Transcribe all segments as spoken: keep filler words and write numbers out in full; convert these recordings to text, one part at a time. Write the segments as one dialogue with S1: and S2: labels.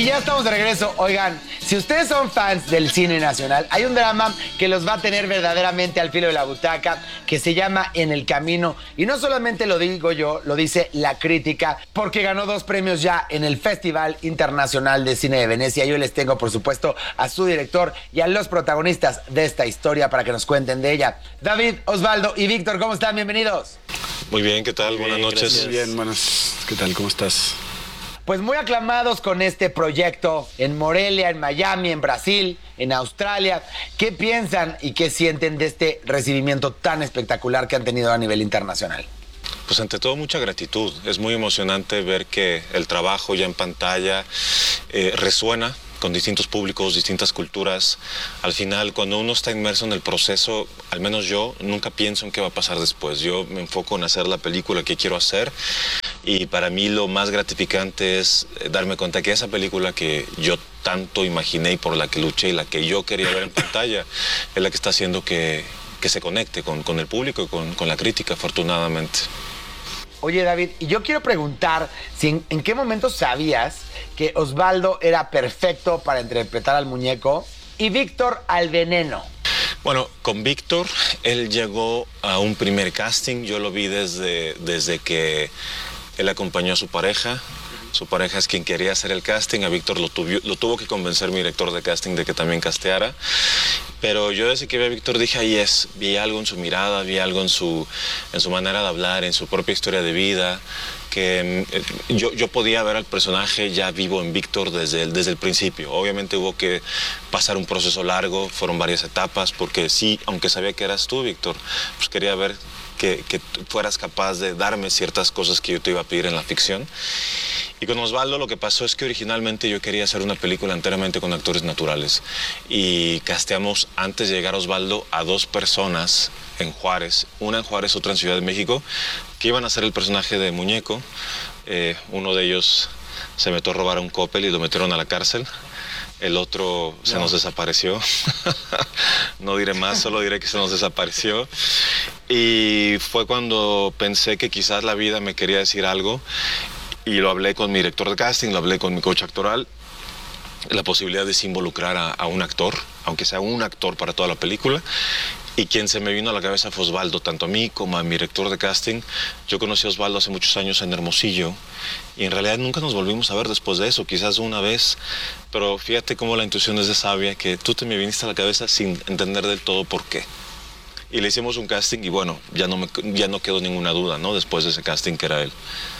S1: Y ya estamos de regreso. Oigan, si ustedes son fans del cine nacional, hay un drama que los va a tener verdaderamente al filo de la butaca, que se llama En el Camino. Y no solamente lo digo yo, lo dice la crítica, porque ganó dos premios ya en el Festival Internacional de Cine de Venecia. Yo les tengo, por supuesto, a su director y a los protagonistas de esta historia para que nos cuenten de ella. David, Osvaldo y Víctor, ¿cómo están? Bienvenidos.
S2: Muy bien, ¿qué tal?
S3: Bien,
S2: buenas noches.
S3: Muy bien, buenas. ¿Qué tal? ¿Cómo estás?
S1: Pues muy aclamados con este proyecto en Morelia, en Miami, en Brasil, en Australia. ¿Qué piensan y qué sienten de este recibimiento tan espectacular que han tenido a nivel internacional?
S2: Pues ante todo mucha gratitud. Es muy emocionante ver que el trabajo ya en pantalla eh, resuena con distintos públicos, distintas culturas. Al final, cuando uno está inmerso en el proceso, al menos yo, nunca pienso en qué va a pasar después. Yo me enfoco en hacer la película que quiero hacer y para mí lo más gratificante es darme cuenta que esa película que yo tanto imaginé y por la que luché y la que yo quería ver en pantalla es la que está haciendo que, que se conecte con, con el público y con, con la crítica, afortunadamente.
S1: Oye, David, y yo quiero preguntar si en, en qué momento sabías que Osvaldo era perfecto para interpretar al muñeco y Víctor al veneno.
S2: Bueno, con Víctor, él llegó a un primer casting. Yo lo vi desde, desde que él acompañó a su pareja. Su pareja es quien quería hacer el casting. A Víctor lo, tuvo, lo tuvo que convencer mi director de casting de que también casteara. Pero yo desde que vi a Víctor dije, ahí es. Vi algo en su mirada, vi algo en su, en su manera de hablar, en su propia historia de vida, que eh, yo, yo podía ver al personaje ya vivo en Víctor desde el, desde el principio. Obviamente hubo que pasar un proceso largo, fueron varias etapas, porque sí, aunque sabía que eras tú, Víctor, pues quería ver que, que fueras capaz de darme ciertas cosas que yo te iba a pedir en la ficción. Y con Osvaldo lo que pasó es que originalmente yo quería hacer una película enteramente con actores naturales y casteamos antes de llegar a Osvaldo a dos personas en Juárez, una en Juárez, otra en Ciudad de México, que iban a hacer el personaje de muñeco. Eh, uno de ellos se metió a robar a un Coppel y lo metieron a la cárcel. El otro se no. nos desapareció. No diré más, solo diré que se nos desapareció. Y fue cuando pensé que quizás la vida me quería decir algo. Y lo hablé con mi director de casting, lo hablé con mi coach actoral, la posibilidad de involucrar a, a un actor, aunque sea un actor para toda la película. Y quien se me vino a la cabeza fue Osvaldo, tanto a mí como a mi director de casting. Yo conocí a Osvaldo hace muchos años en Hermosillo y en realidad nunca nos volvimos a ver después de eso, quizás una vez. Pero fíjate cómo la intuición es de sabia, que tú te me viniste a la cabeza sin entender del todo por qué. Y le hicimos un casting y bueno, ya no, me, ya no quedó ninguna duda, ¿no? Después de ese casting que era él.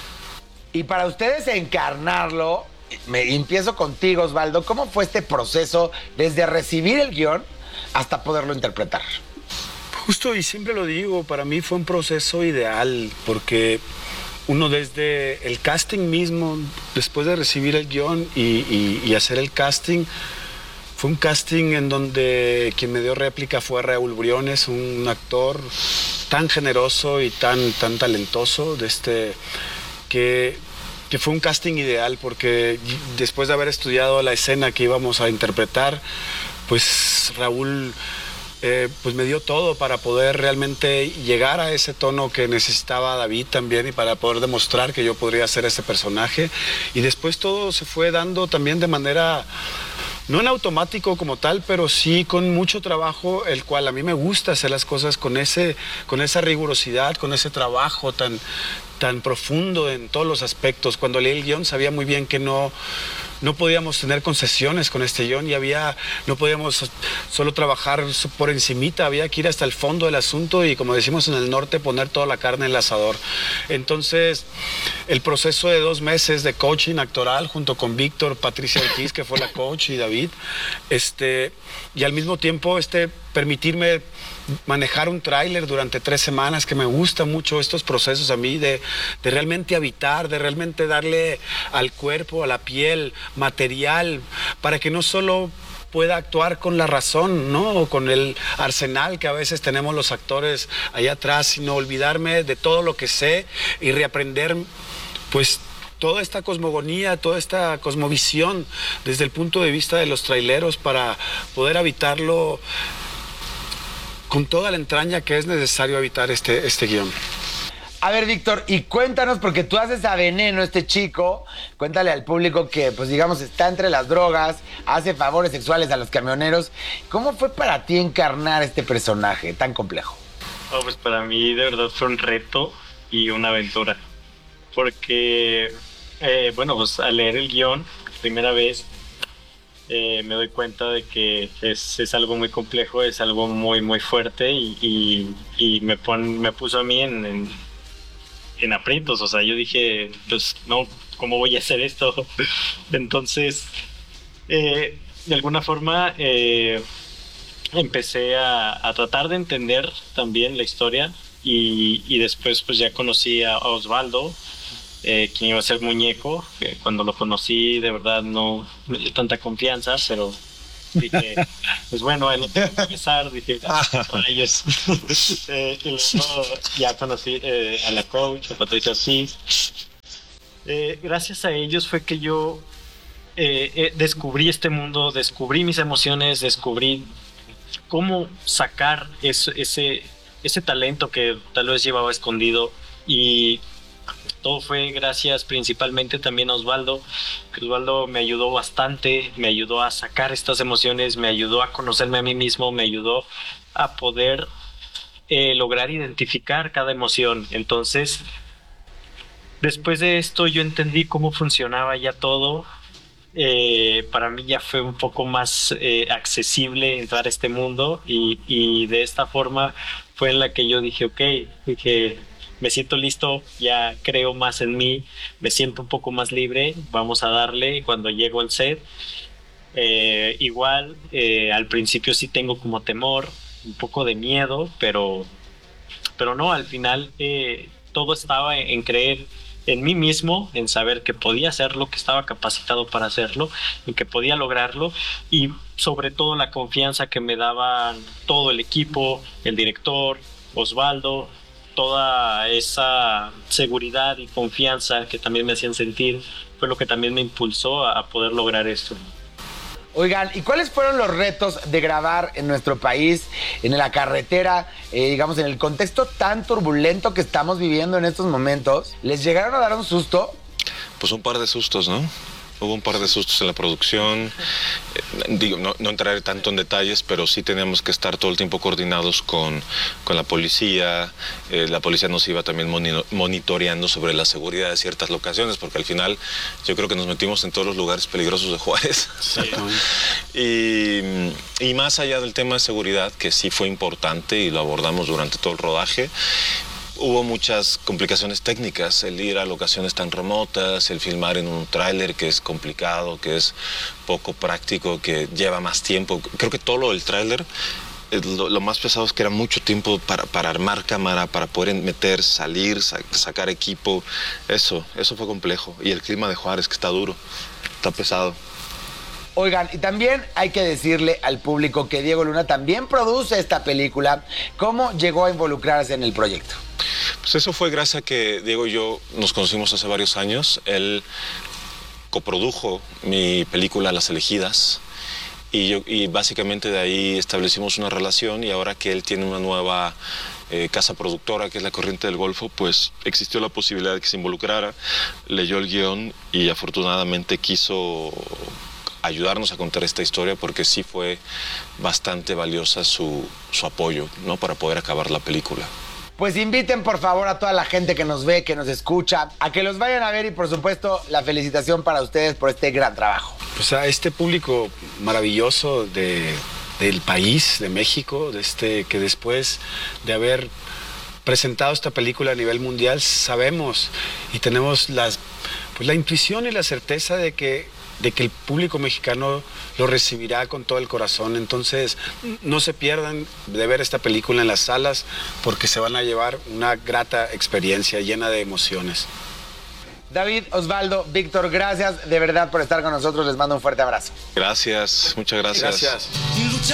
S1: Y para ustedes encarnarlo, me empiezo contigo, Osvaldo, ¿cómo fue este proceso desde recibir el guión hasta poderlo interpretar?
S3: Justo, y siempre lo digo, para mí fue un proceso ideal, porque uno desde el casting mismo, después de recibir el guión y, y, y hacer el casting, fue un casting en donde quien me dio réplica fue Raúl Briones, un actor tan generoso y tan, tan talentoso, de este, que... que fue un casting ideal, porque después de haber estudiado la escena que íbamos a interpretar, pues Raúl eh, pues me dio todo para poder realmente llegar a ese tono que necesitaba David también y para poder demostrar que yo podría ser ese personaje. Y después todo se fue dando también de manera, no en automático como tal, pero sí con mucho trabajo, el cual a mí me gusta hacer las cosas con, ese, con esa rigurosidad, con ese trabajo tan, tan profundo en todos los aspectos. Cuando leí el guión sabía muy bien que no, no podíamos tener concesiones con este guión y había, no podíamos solo trabajar por encimita, había que ir hasta el fondo del asunto y, como decimos en el norte, poner toda la carne en el asador. Entonces, el proceso de dos meses de coaching actoral junto con Víctor, Patricia Ortiz, que fue la coach, y David, este, y al mismo tiempo este, permitirme manejar un tráiler durante tres semanas, que me gustan mucho estos procesos a mí de, de realmente habitar, de realmente darle al cuerpo, a la piel, material, para que no solo pueda actuar con la razón, ¿no? O con el arsenal que a veces tenemos los actores allá atrás, sino olvidarme de todo lo que sé y reaprender, pues, toda esta cosmogonía, toda esta cosmovisión desde el punto de vista de los traileros para poder habitarlo con toda la entraña que es necesario habitar este, este guión.
S1: A ver, Víctor, y cuéntanos, porque tú haces a Veneno, este chico, cuéntale al público que, pues digamos, está entre las drogas, hace favores sexuales a los camioneros. ¿Cómo fue para ti encarnar este personaje tan complejo?
S4: Oh, pues para mí de verdad fue un reto y una aventura, porque, eh, bueno, pues al leer el guión, primera vez, eh, me doy cuenta de que es, es algo muy complejo, es algo muy, muy fuerte y, y, y me, pon, me puso a mí en... en en aprietos, o sea, yo dije, pues no, ¿cómo voy a hacer esto? Entonces, eh, de alguna forma, eh, empecé a, a tratar de entender también la historia y, y después pues ya conocí a, a Osvaldo, eh, quien iba a ser Muñeco, que cuando lo conocí de verdad no me dio tanta confianza, pero dije, pues bueno, él lo tengo que empezar, dije, para ellos. eh, y luego ya conocí eh, a la coach, a Patricia Asís. Eh, gracias a ellos fue que yo eh, eh, descubrí este mundo, descubrí mis emociones, descubrí cómo sacar eso, ese, ese talento que tal vez llevaba escondido y todo fue gracias principalmente también a Osvaldo, que Osvaldo me ayudó bastante, me ayudó a sacar estas emociones, me ayudó a conocerme a mí mismo, me ayudó a poder eh, lograr identificar cada emoción. Entonces, después de esto yo entendí cómo funcionaba ya todo. Eh, para mí ya fue un poco más eh, accesible entrar a este mundo y, y de esta forma fue en la que yo dije, ok, dije... me siento listo, ya creo más en mí, me siento un poco más libre, vamos a darle. Cuando llego al set, eh, igual eh, al principio sí tengo como temor, un poco de miedo, pero, pero no, al final eh, todo estaba en, en creer en mí mismo, en saber que podía hacerlo, que estaba capacitado para hacerlo, y que podía lograrlo, y sobre todo la confianza que me daban todo el equipo, el director, Osvaldo, toda esa seguridad y confianza que también me hacían sentir, fue lo que también me impulsó a poder lograr esto.
S1: Oigan, ¿y cuáles fueron los retos de grabar en nuestro país, en la carretera, eh, digamos, en el contexto tan turbulento que estamos viviendo en estos momentos? ¿Les llegaron a dar un susto?
S2: Pues un par de sustos, ¿no? Hubo un par de sustos en la producción. Eh, digo, no, no entraré tanto en detalles, pero sí teníamos que estar todo el tiempo coordinados con, con la policía. Eh, la policía nos iba también moni monitoreando sobre la seguridad de ciertas locaciones, porque al final yo creo que nos metimos en todos los lugares peligrosos de Juárez. Sí. y, y más allá del tema de seguridad, que sí fue importante y lo abordamos durante todo el rodaje, hubo muchas complicaciones técnicas, el ir a locaciones tan remotas, el filmar en un tráiler que es complicado, que es poco práctico, que lleva más tiempo. Creo que todo lo del tráiler, lo, lo más pesado es que era mucho tiempo para, para armar cámara, para poder meter, salir, sa sacar equipo. Eso, eso fue complejo. Y el clima de Juárez, que está duro, está pesado.
S1: Oigan, y también hay que decirle al público que Diego Luna también produce esta película. ¿Cómo llegó a involucrarse en el proyecto?
S2: Pues eso fue gracias a que Diego y yo nos conocimos hace varios años. Él coprodujo mi película Las Elegidas y, yo, y básicamente de ahí establecimos una relación, y ahora que él tiene una nueva eh, casa productora, que es La Corriente del Golfo, pues existió la posibilidad de que se involucrara, leyó el guión y afortunadamente quiso ayudarnos a contar esta historia, porque sí fue bastante valiosa su, su apoyo, ¿no?, para poder acabar la película.
S1: Pues inviten por favor a toda la gente que nos ve, que nos escucha, a que los vayan a ver, y por supuesto la felicitación para ustedes por este gran trabajo.
S3: Pues a este público maravilloso de, del país, de México, de este, que después de haber presentado esta película a nivel mundial, sabemos y tenemos las, pues la intuición y la certeza de que de que el público mexicano lo recibirá con todo el corazón. Entonces, no se pierdan de ver esta película en las salas, porque se van a llevar una grata experiencia llena de emociones.
S1: David, Osvaldo, Víctor, gracias de verdad por estar con nosotros. Les mando un fuerte abrazo.
S2: Gracias, muchas gracias.
S3: Gracias.